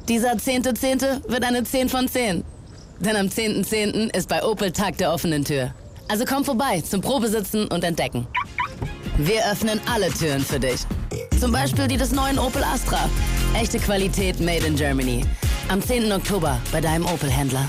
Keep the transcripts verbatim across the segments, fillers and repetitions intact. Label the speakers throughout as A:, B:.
A: Dieser zehnte zehnte wird eine zehn von zehn. Denn am zehnten zehnten ist bei Opel Tag der offenen Tür. Also komm vorbei zum Probesitzen und Entdecken. Wir öffnen alle Türen für dich. Zum Beispiel die des neuen Opel Astra. Echte Qualität made in Germany. Am zehnten Oktober bei deinem Opel-Händler.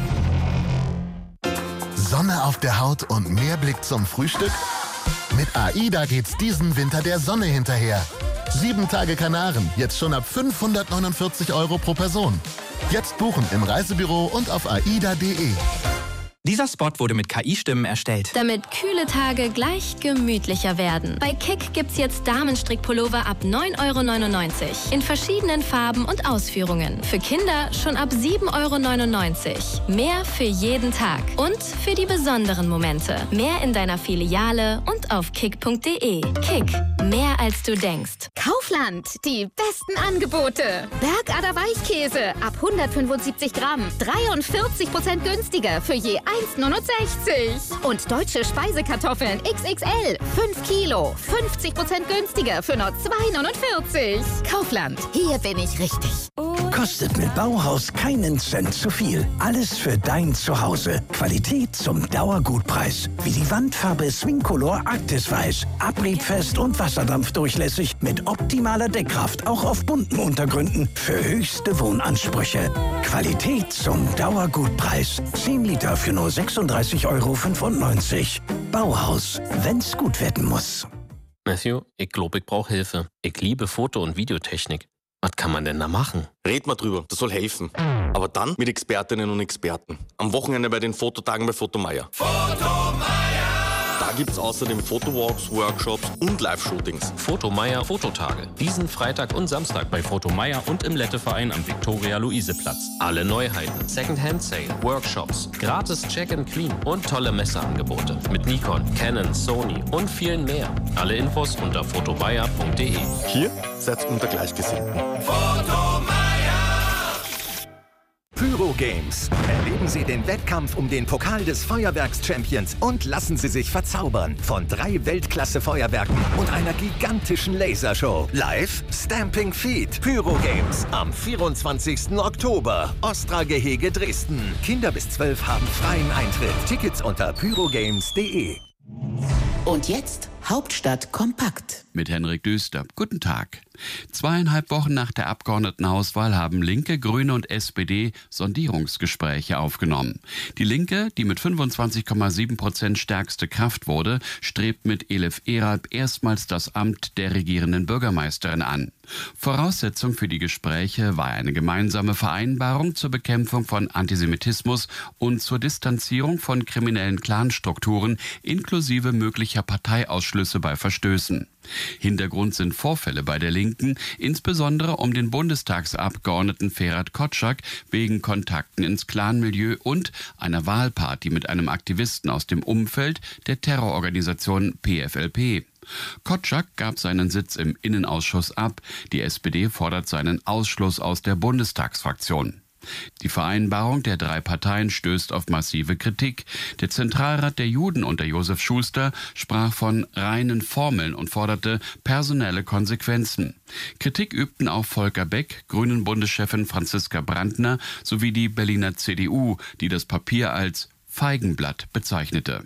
B: Sonne auf der Haut und mehr Blick zum Frühstück? Mit AIDA geht's diesen Winter der Sonne hinterher. Sieben Tage Kanaren, jetzt schon ab fünfhundertneunundvierzig Euro pro Person. Jetzt buchen im Reisebüro und auf aida punkt de.
C: Dieser Spot wurde mit K I-Stimmen erstellt.
D: Damit kühle Tage gleich gemütlicher werden. Bei Kick gibt's jetzt Damenstrickpullover ab neun Euro neunundneunzig. In verschiedenen Farben und Ausführungen. Für Kinder schon ab sieben Euro neunundneunzig. Mehr für jeden Tag. Und für die besonderen Momente. Mehr in deiner Filiale und auf kick punkt de. Kick. Mehr als du denkst.
E: Kaufland. Die besten Angebote. Bergader Weichkäse ab hundertfünfundsiebzig Gramm. dreiundvierzig Prozent günstiger für je eins Euro neunundsechzig. Und deutsche Speisekartoffeln X X L. fünf Kilo. fünfzig Prozent günstiger für nur zwei Euro neunundvierzig. Kaufland. Hier bin ich richtig.
F: Kostet mit Bauhaus keinen Cent zu viel. Alles für dein Zuhause. Qualität zum Dauergutpreis. Wie die Wandfarbe Swingcolor Arktis Weiß. Abriebfest und wasserdampfdurchlässig mit optimaler Deckkraft. Auch auf bunten Untergründen für höchste Wohnansprüche. Qualität zum Dauergutpreis. zehn Liter für nur sechsunddreißig Euro fünfundneunzig. Bauhaus, wenn's gut werden muss.
G: Matthew, ich glaube, ich brauche Hilfe. Ich liebe Foto- und Videotechnik. Was kann man denn da machen?
H: Red mal drüber, das soll helfen. Aber dann mit Expertinnen und Experten. Am Wochenende bei den Fototagen bei Fotomeier.
I: Fotomeier!
H: Da gibt's außerdem Fotowalks, Workshops und Live-Shootings.
G: Fotomeier Fototage. Diesen Freitag und Samstag bei Fotomeier und im Letteverein am Viktoria-Luise-Platz. Alle Neuheiten, Second-Hand-Sale, Workshops, gratis Check-and-Clean und tolle Messeangebote. Mit Nikon, Canon, Sony und vielen mehr. Alle Infos unter fotomeier punkt de.
H: Hier seid unter Gleichgesinnten.
I: Fotomeier!
J: Pyro Games. Erleben Sie den Wettkampf um den Pokal des Feuerwerks-Champions und lassen Sie sich verzaubern von drei Weltklasse-Feuerwerken und einer gigantischen Lasershow. Live Stamping Feet. Pyro Games am vierundzwanzigsten Oktober. Ostra Gehege Dresden. Kinder bis zwölf haben freien Eintritt. Tickets unter pyrogames punkt de.
K: Und jetzt Hauptstadt kompakt.
L: Mit Henrik Düster. Guten Tag. Zweieinhalb Wochen nach der Abgeordnetenhauswahl haben Linke, Grüne und S P D Sondierungsgespräche aufgenommen. Die Linke, die mit fünfundzwanzig Komma sieben Prozent stärkste Kraft wurde, strebt mit Elif Eralp erstmals das Amt der regierenden Bürgermeisterin an. Voraussetzung für die Gespräche war eine gemeinsame Vereinbarung zur Bekämpfung von Antisemitismus und zur Distanzierung von kriminellen Clanstrukturen inklusive möglicher Parteiausschlüsse bei Verstößen. Hintergrund sind Vorfälle bei der Linken, insbesondere um den Bundestagsabgeordneten Ferhat Kotschak wegen Kontakten ins Clanmilieu und einer Wahlparty mit einem Aktivisten aus dem Umfeld der Terrororganisation P F L P. Kotschak gab seinen Sitz im Innenausschuss ab. Die S P D fordert seinen Ausschluss aus der Bundestagsfraktion. Die Vereinbarung der drei Parteien stößt auf massive Kritik. Der Zentralrat der Juden unter Josef Schuster sprach von reinen Formeln und forderte personelle Konsequenzen. Kritik übten auch Volker Beck, Grünen-Bundeschefin Franziska Brandner sowie die Berliner C D U, die das Papier als Feigenblatt bezeichnete.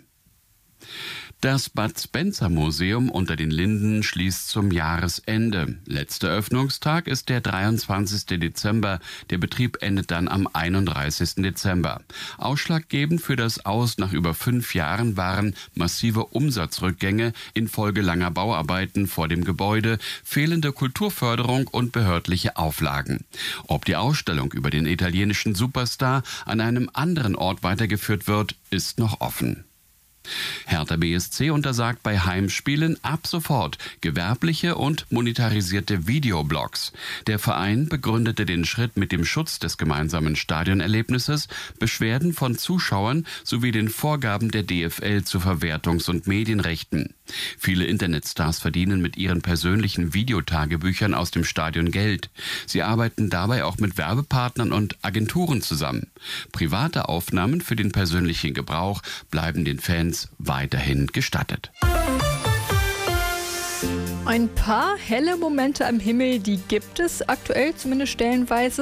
L: Das Bud Spencer Museum unter den Linden schließt zum Jahresende. Letzter Öffnungstag ist der dreiundzwanzigsten Dezember. Der Betrieb endet dann am einunddreißigsten Dezember. Ausschlaggebend für das Aus nach über fünf Jahren waren massive Umsatzrückgänge infolge langer Bauarbeiten vor dem Gebäude, fehlende Kulturförderung und behördliche Auflagen. Ob die Ausstellung über den italienischen Superstar an einem anderen Ort weitergeführt wird, ist noch offen. Hertha B S C untersagt bei Heimspielen ab sofort gewerbliche und monetarisierte Videoblogs. Der Verein begründete den Schritt mit dem Schutz des gemeinsamen Stadionerlebnisses, Beschwerden von Zuschauern sowie den Vorgaben der D F L zu Verwertungs- und Medienrechten. Viele Internetstars verdienen mit ihren persönlichen Videotagebüchern aus dem Stadion Geld. Sie arbeiten dabei auch mit Werbepartnern und Agenturen zusammen. Private Aufnahmen für den persönlichen Gebrauch bleiben den Fans weiterhin gestattet.
M: Ein paar helle Momente am Himmel, die gibt es aktuell zumindest stellenweise.